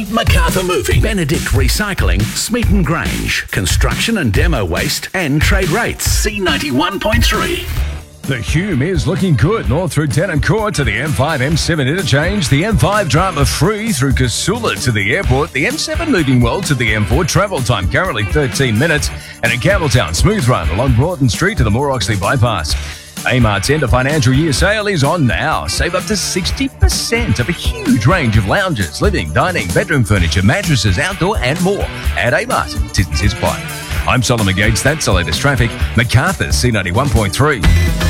Macarthur Moving, Benedict Recycling, Smeaton Grange, Construction and Demo Waste, and Trade Rates. C91.3. The Hume is looking good north through Tennant Court to the M5, M7 interchange. The M5 drama-free through Casula to the airport. The M7 moving well to the M4. Travel time currently 13 minutes. And in Campbelltown, smooth run along Broughton Street to the Moore Oxley bypass. Amart's end of financial year sale is on now. Save up to 60% of a huge range of lounges, living, dining, bedroom furniture, mattresses, outdoor and more at Amart. T's apply. I'm Solomon Gates. That's the latest traffic. Macarthur's C91.3.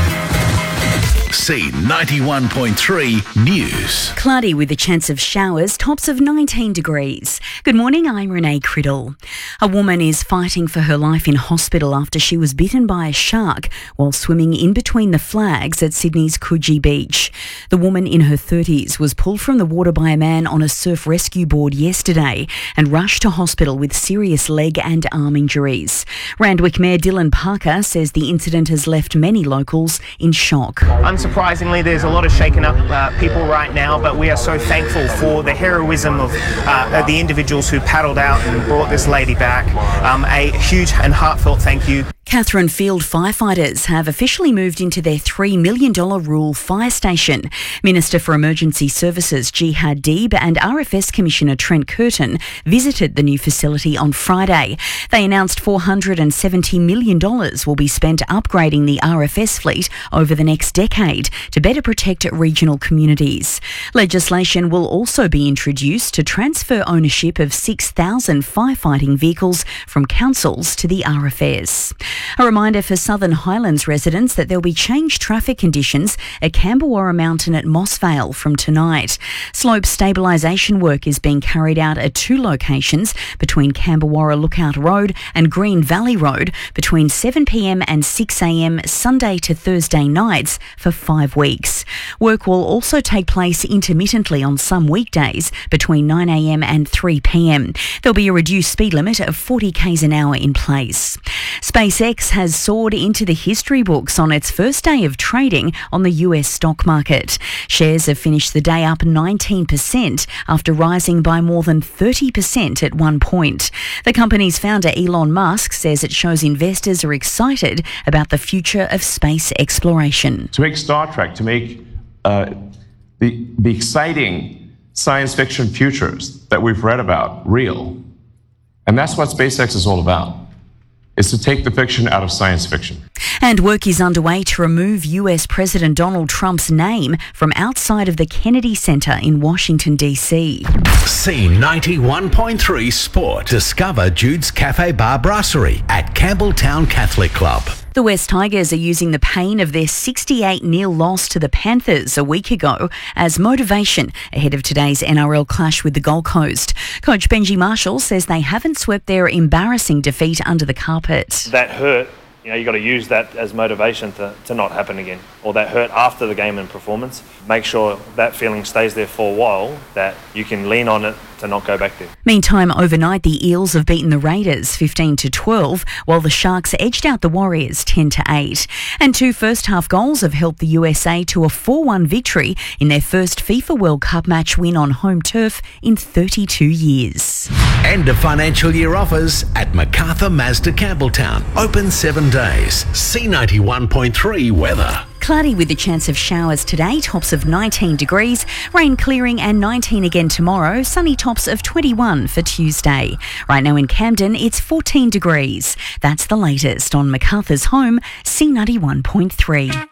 C91.3 News. Cloudy with a chance of showers, tops of 19 degrees. Good morning, I'm Renee Criddle. A woman is fighting for her life in hospital after she was bitten by a shark while swimming in between the flags at Sydney's Coogee Beach. The woman in her 30s was pulled from the water by a man on a surf rescue board yesterday and rushed to hospital with serious leg and arm injuries. Randwick Mayor Dylan Parker says the incident has left many locals in shock. Unsurprisingly, there's a lot of shaken up people right now, but we are so thankful for the heroism of the individuals who paddled out and brought this lady back. A huge and heartfelt thank you. Catherine Field firefighters have officially moved into their $3 million rural fire station. Minister for Emergency Services Jihad Deeb and RFS Commissioner Trent Curtin visited the new facility on Friday. They announced $470 million will be spent upgrading the RFS fleet over the next decade to better protect regional communities. Legislation will also be introduced to transfer ownership of 6,000 firefighting vehicles from councils to the RFS. A reminder for Southern Highlands residents that there will be changed traffic conditions at Camberwarra Mountain at Mossvale from tonight. Slope stabilisation work is being carried out at two locations between Camberwarra Lookout Road and Green Valley Road between 7pm and 6am Sunday to Thursday nights for 5 weeks. Work will also take place intermittently on some weekdays between 9am and 3pm. There'll be a reduced speed limit of 40 k's an hour in place. SpaceX has soared into the history books on its first day of trading on the US stock market. Shares have finished the day up 19% after rising by more than 30% at one point. The company's founder Elon Musk says it shows investors are excited about the future of space exploration. To make Star Trek, to make the exciting science fiction futures that we've read about real. And that's what SpaceX is all about. Is to take the fiction out of science fiction. And work is underway to remove US President Donald Trump's name from outside of the Kennedy Center in Washington, D.C. C91.3 Sport. Discover Jude's Cafe Bar Brasserie at Campbelltown Catholic Club. The West Tigers are using the pain of their 68-0 loss to the Panthers a week ago as motivation ahead of today's NRL clash with the Gold Coast. Coach Benji Marshall says they haven't swept their embarrassing defeat under the carpet. That hurt, you got to use that as motivation to not happen again. Or that hurt after the game and performance. Make sure that feeling stays there for a while, that you can lean on it to not go back there. Meantime, overnight the Eels have beaten the Raiders 15-12, while the Sharks edged out the Warriors 10-8. And two first-half goals have helped the USA to a 4-1 victory in their first FIFA World Cup match win on home turf in 32 years. End of financial year offers at MacArthur Mazda Campbelltown. Open 7 days. C91.3 weather. Cloudy with a chance of showers today, tops of 19 degrees. Rain clearing and 19 again tomorrow. Sunny tops of 21 for Tuesday. Right now in Camden, it's 14 degrees. That's the latest on MacArthur's Home, C91.3.